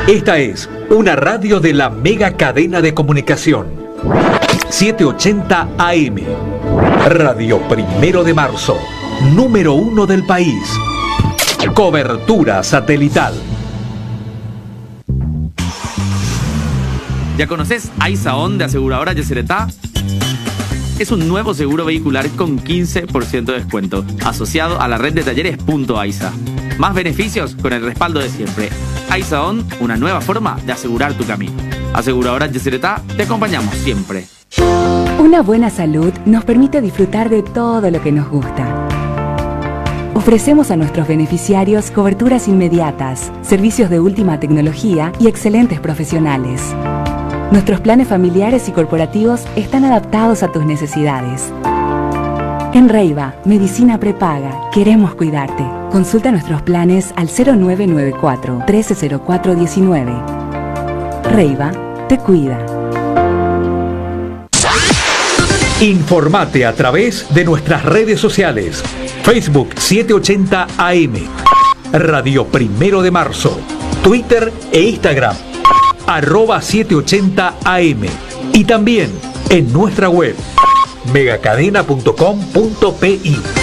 Esta es una radio de la mega cadena de comunicación 780 AM. Radio Primero de Marzo, número 1 del país. Cobertura satelital. ¿Ya conoces AISA ON de Aseguradora Yacyretá? Es un nuevo seguro vehicular con 15% de descuento, asociado a la red de talleres .AISA. Más beneficios con el respaldo de siempre. AISA ON, una nueva forma de asegurar tu camino. Aseguradora Yacyretá, te acompañamos siempre. Una buena salud nos permite disfrutar de todo lo que nos gusta. Ofrecemos a nuestros beneficiarios coberturas inmediatas, servicios de última tecnología y excelentes profesionales. Nuestros planes familiares y corporativos están adaptados a tus necesidades. En Reiva, Medicina Prepaga, queremos cuidarte. Consulta nuestros planes al 0994 130419. Reiva te cuida. Informate a través de nuestras redes sociales. Facebook 780 AM. Radio Primero de Marzo. Twitter e Instagram. @780 AM. Y también en nuestra web megacadena.com.pi.